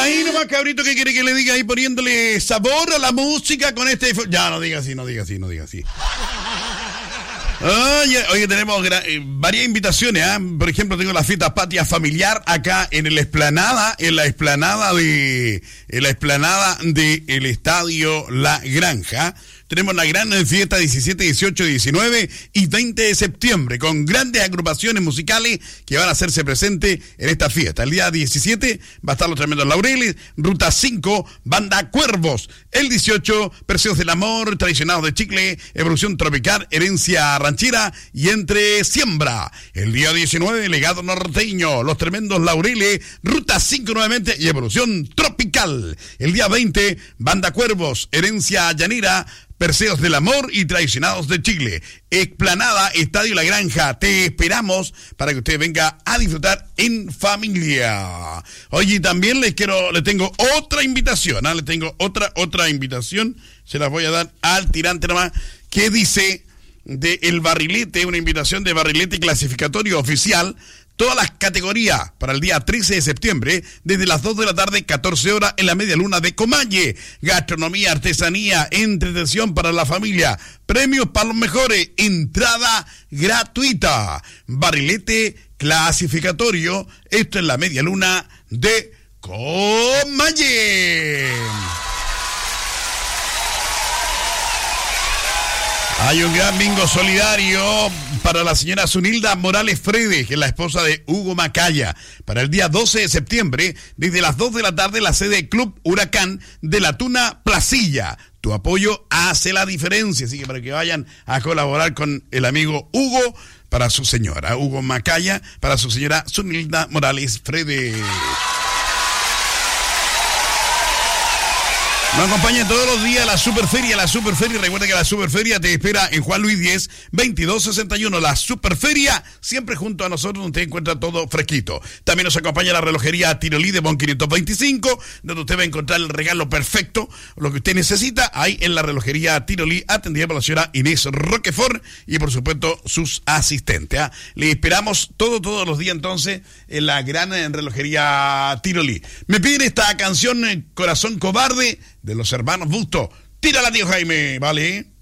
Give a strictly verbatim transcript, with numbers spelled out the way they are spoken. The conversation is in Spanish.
Ahí nomás, cabrito, ¿qué quiere que le diga ahí poniéndole sabor a la música con este... Ya, no diga así, no diga así, no diga así. Oye, oye, tenemos gra- eh, varias invitaciones, ¿eh? Por ejemplo, tengo la fiesta patria familiar acá en el explanada, en la explanada de, en la explanada del Estadio La Granja. Tenemos la gran fiesta diecisiete, dieciocho, diecinueve y veinte de septiembre, con grandes agrupaciones musicales que van a hacerse presentes en esta fiesta. El día diecisiete va a estar los Tremendos Laureles, Ruta cinco, Banda Cuervos. El dieciocho, Precios del Amor, Traicionados de Chicle, Evolución Tropical, Herencia Ranchera y Entre Siembra. El día diecinueve, Legado Norteño, Los Tremendos Laureles, Ruta cinco nuevamente y Evolución Tropical. El día veinte, Banda Cuervos, Herencia Llanera, Perseos del Amor y Traicionados de Chile. Explanada, Estadio La Granja. Te esperamos para que usted venga a disfrutar en familia. Oye, también les quiero, le tengo otra invitación, ¿eh? Le tengo otra, otra invitación. Se las voy a dar al tirante nomás. Que dice de El Barrilete, una invitación de Barrilete clasificatorio oficial. Todas las categorías para el día trece de septiembre, desde las dos de la tarde, catorce horas, en la media luna de Comalle. Gastronomía, artesanía, entretención para la familia, premios para los mejores, entrada gratuita. Barrilete clasificatorio, esto es la media luna de Comalle. Hay un gran bingo solidario para la señora Zunilda Morales Fredes, que es la esposa de Hugo Macaya. Para el día doce de septiembre, desde las dos de la tarde, la sede Club Huracán de la Tuna Placilla. Tu apoyo hace la diferencia, así que para que vayan a colaborar con el amigo Hugo, para su señora, Hugo Macaya, para su señora Zunilda Morales Fredes. Nos acompaña todos los días la Superferia, la Superferia. Recuerda que la Superferia te espera en Juan Luis diez, veintidós sesenta y uno. La Superferia, siempre junto a nosotros, donde usted encuentra todo fresquito. También nos acompaña la relojería Tirolí de Bon quinientos veinticinco, donde usted va a encontrar el regalo perfecto, lo que usted necesita, ahí en la relojería Tirolí, atendida por la señora Inés Roquefort y, por supuesto, sus asistentes. ¿eh? Le esperamos todo, todos los días, entonces, en la gran relojería Tirolí. Me piden esta canción, Corazón Cobarde, de los hermanos Busto. Tírala, tío Jaime, ¿vale?